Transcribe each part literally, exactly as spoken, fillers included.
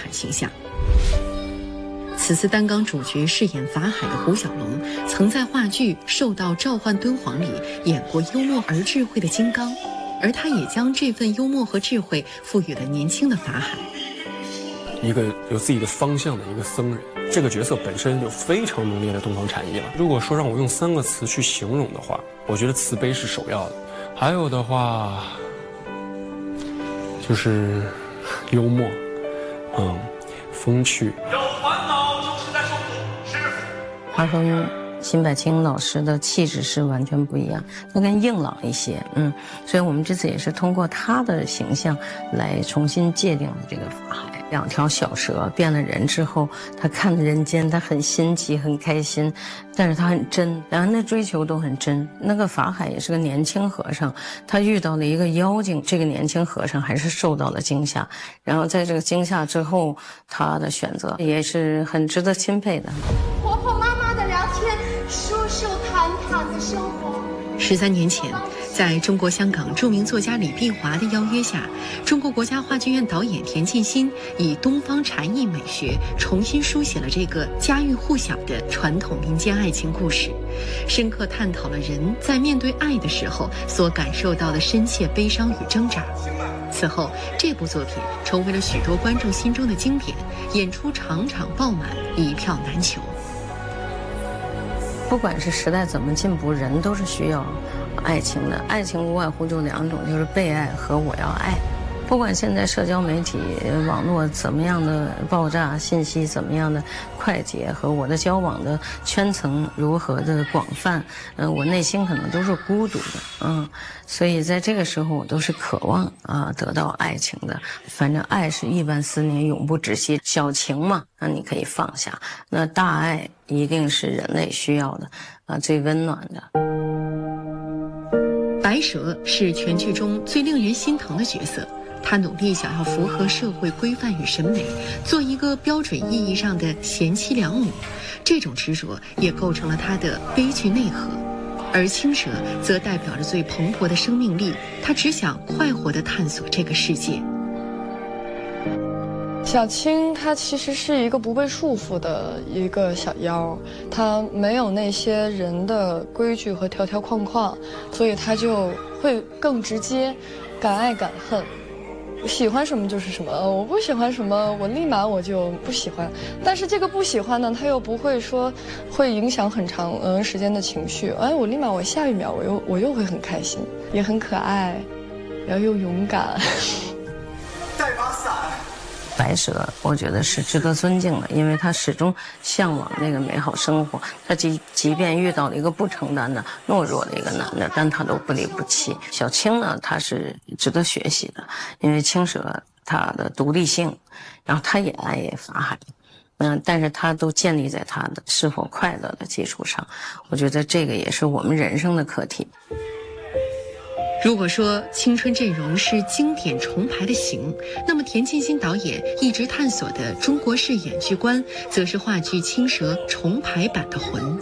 形象。此次担纲主角饰演法海的胡小龙，曾在话剧《受到召唤敦煌》里演过幽默而智慧的金刚，而他也将这份幽默和智慧赋予了年轻的法海。 一个有自己的方向的一个僧人，这个角色本身有非常浓烈的东方禅意了。如果说让我用三个词去形容的话，我觉得慈悲是首要的，还有的话就是幽默，嗯，风趣。 有烦恼就是在受苦，师傅。 他和辛柏青老师的气质是完全不一样，他更硬朗一些，嗯，所以我们这次也是通过他的形象来重新界定了这个法海。两条小蛇变了人之后，他看人间，他很新奇，很开心，但是他很真，两人的追求都很真。那个法海也是个年轻和尚，他遇到了一个妖精，这个年轻和尚还是受到了惊吓，然后在这个惊吓之后，他的选择也是很值得钦佩的。 婆婆妈妈的聊天，舒舒坦坦的生活。 十三年前，在中国香港著名作家李碧华的邀约下，中国国家话剧院导演田沁鑫以东方禅意美学重新书写了这个家喻户晓的传统民间爱情故事，深刻探讨了人在面对爱的时候所感受到的深切悲伤与挣扎。此后，这部作品成为了许多观众心中的经典，演出场场爆满，一票难求。 不管是时代怎么进步，人都是需要爱情的。爱情无外乎就两种，就是被爱和我要爱。不管现在社交媒体网络怎么样的爆炸，信息怎么样的快捷，和我的交往的圈层如何的广泛，嗯，我内心可能都是孤独的，嗯，所以在这个时候我都是渴望啊得到爱情的。反正爱是亿万思念，永不止息。小情嘛，那你可以放下；那大爱一定是人类需要的，啊，最温暖的。 白蛇是全剧中最令人心疼的角色。他努力想要符合社会规范与审美，做一个标准意义上的贤妻良母，这种执着也构成了他的悲剧内核。而青蛇则代表着最蓬勃的生命力，他只想快活地探索这个世界。 小青她其实是一个不被束缚的一个小妖，她没有那些人的规矩和条条框框，所以她就会更直接，敢爱敢恨。我喜欢什么就是什么，我不喜欢什么，我立马我就不喜欢。但是这个不喜欢呢，他又不会说会影响很长嗯时间的情绪。哎，我立马我下一秒我又我又会很开心，也很可爱，然后又勇敢。 带把伞。 白蛇我觉得是值得尊敬的，因为他始终向往那个美好生活，他即即便遇到了一个不承担的懦弱的一个男的，但他都不离不弃。小青呢，他是值得学习的，因为青蛇他的独立性，然后他也爱法海，嗯，但是他都建立在他的是否快乐的基础上，我觉得这个也是我们人生的课题。 如果说青春阵容是经典重排的形，那么田沁鑫导演一直探索的中国式演剧观，则是话剧《青蛇》重排版的魂。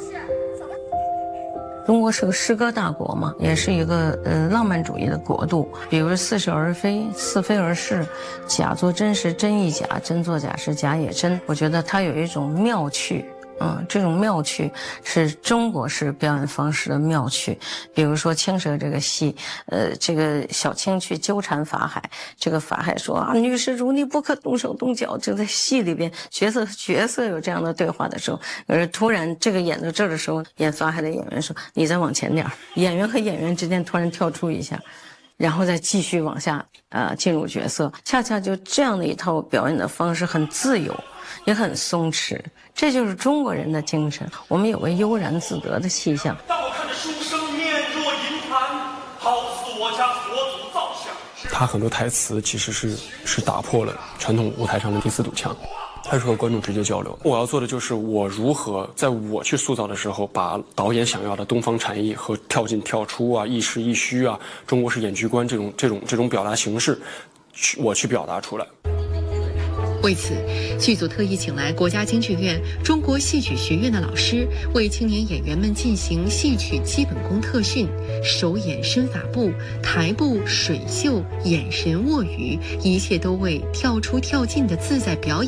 中国是个诗歌大国嘛，也是一个呃浪漫主义的国度。比如似是而非，似非而是，假作真时真亦假，真作假时假也真。我觉得它有一种妙趣。嗯，这种妙趣是中国式表演方式的妙趣。比如说青蛇这个戏，呃，这个小青去纠缠法海，这个法海说啊，女施主你不可动手动脚。就在戏里边，角色角色有这样的对话的时候，而突然这个演到这儿的时候，演法海的演员说你再往前点，演员和演员之间突然跳出一下。然后再继续往下呃进入角色，恰恰就这样的一套表演的方式很自由，也很松弛，这就是中国人的精神。我们有个悠然自得的气象。 当我看着书生面若银盘，好似我家佛祖造像。 他很多台词其实是是打破了传统舞台上的第四堵墙。他是和观众直接交流。我要做的就是我如何在我去塑造的时候，把导演想要的东方禅意和跳进跳出啊、亦实亦虚啊、中国式演剧观这种这种这种表达形式，去我去表达出来。 为此，剧组特意请来国家京剧院中国戏曲学院的老师，为青年演员们进行戏曲基本功特训，手眼身法步、台步、水袖、眼神、握语，一切都为跳出跳进的自在表演